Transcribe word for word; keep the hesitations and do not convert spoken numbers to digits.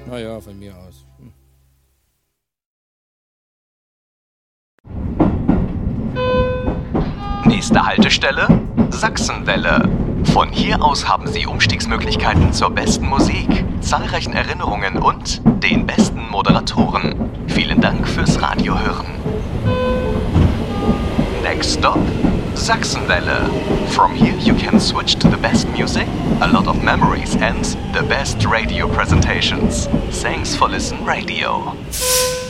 Naja, von mir aus. Hm. Nächste Haltestelle: Sachsenwelle. Von hier aus haben Sie Umstiegsmöglichkeiten zur besten Musik, zahlreichen Erinnerungen und den besten Moderatoren. Vielen Dank fürs Radiohören. Next stop: Sachsenwelle. From here you can switch to the best music, a lot of memories and the best radio presentations. Thanks for listening radio.